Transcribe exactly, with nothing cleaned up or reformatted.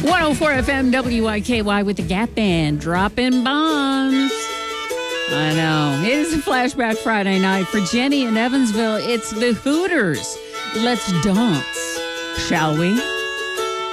one oh four F M W I K Y with the Gap Band, dropping bombs. I know. It is a flashback Friday night for Jenny in Evansville. It's the Hooters. Let's dance, shall we?